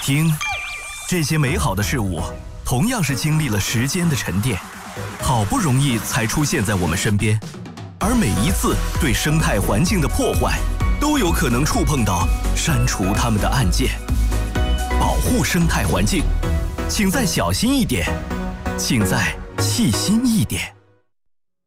听，这些美好的事物同样是经历了时间的沉淀，好不容易才出现在我们身边，而每一次对生态环境的破坏，都有可能触碰到删除它们的按键。保护生态环境，请再小心一点，请再细心一点。